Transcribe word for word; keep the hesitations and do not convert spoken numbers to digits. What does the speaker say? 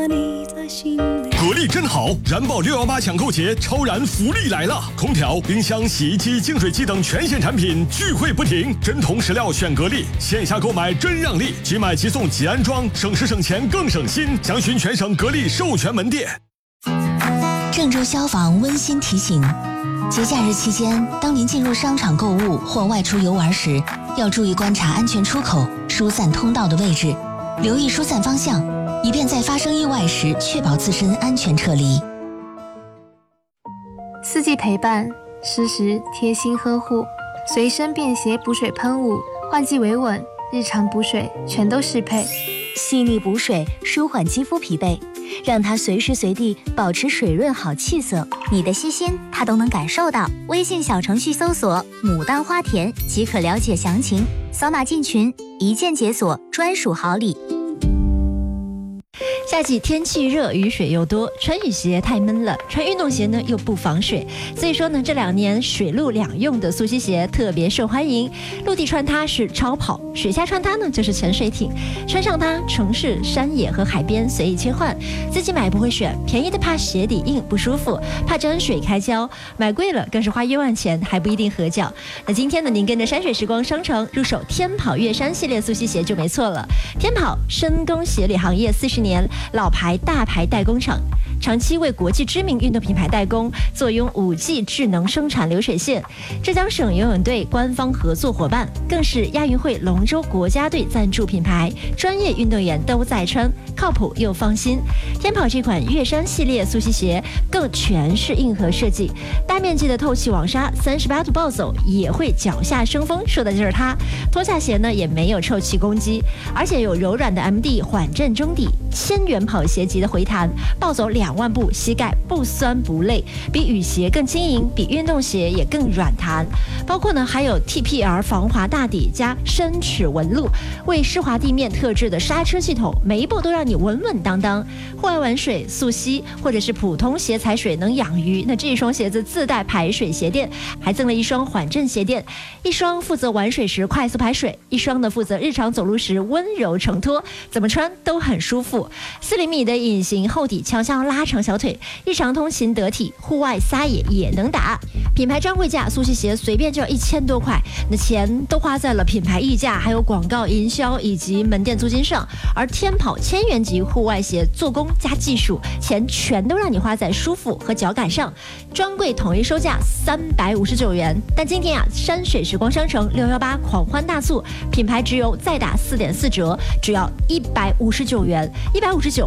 格力真好，燃爆六一八抢购节超燃福利来了！空调、冰箱、洗衣机、净水机等全线产品聚会不停，真铜实料选格力，线下购买真让利，即买即送即安装，省时省钱更省心。详询全省格力授权门店。 郑州消防温馨提醒：节假日期间，当您进入商场购物或外出游玩时，要注意观察安全出口、疏散通道的位置，留意疏散方向，以便在发生意外时确保自身安全撤离。 四季陪伴，时时贴心呵护，随身便携补水喷雾，换季维稳，日常补水全都适配。 细腻补水，舒缓肌肤疲惫，让它随时随地保持水润好气色。你的细心，它都能感受到。微信小程序搜索“牡丹花田”即可了解详情，扫码进群，一键解锁专属好礼。 夏季天气热，雨水又多，穿雨鞋太闷了，穿运动鞋呢又不防水，所以说呢，这两年水陆两用的速吸鞋特别受欢迎。陆地穿它是超跑，水下穿它呢就是潜水艇。穿上它，城市、山野和海边随意切换。自己买不会选，便宜的怕鞋底硬不舒服，怕沾水开胶；买贵了更是花冤枉钱，还不一定合脚。那今天呢，您跟着山水时光商城入手天跑月山系列速吸鞋就没错了。天跑深耕鞋履行业四十年。老牌大牌代工厂，长期为国际知名运动品牌代工，坐拥五 G 智能生产流水线。浙江省游泳队官方合作伙伴，更是亚运会龙舟国家队赞助品牌，专业运动员都在穿，靠谱又放心。天跑这款月山系列速吸鞋更全是硬核设计，大面积的透气网纱，三十八度暴走也会脚下生风，说的就是它。脱下鞋呢也没有臭气攻击，而且有柔软的 M D 缓震中底，千元跑鞋级的回弹，暴走两万步膝盖不酸不累，比雨鞋更轻盈，比运动鞋也更软弹。包括呢还有 T P R 防滑大底加深齿纹路，为湿滑地面特制的刹车系统，每一步都让你稳稳当当。户外玩水、速吸或者是普通鞋踩水能养鱼，那这一双鞋子自带排水鞋垫，还赠了一双缓震鞋垫，一双负责玩水时快速排水，一双呢负责日常走路时温柔承托，怎么穿都很舒服。四厘米的隐形厚底悄悄拉长小腿，日常通勤得体，户外撒野也能打。品牌专柜价速吸鞋随便就要一千多块，那钱都花在了品牌溢价、还有广告营销以及门店租金上。而天跑千元级户外鞋做工加技术，钱全都让你花在舒服和脚感上。专柜统一售价三百五十九元，但今天啊，山水时光商城六一八狂欢大促，品牌直邮再打四点四折，只要一百五十九元，一百五十九。